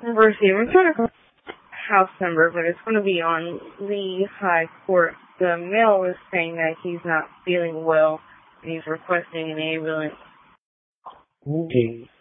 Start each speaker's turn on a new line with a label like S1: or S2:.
S1: University. I'm trying to call house number, but it's going to be on Lee High Court. The male is saying that he's not feeling well, and he's requesting an ambulance.
S2: Okay.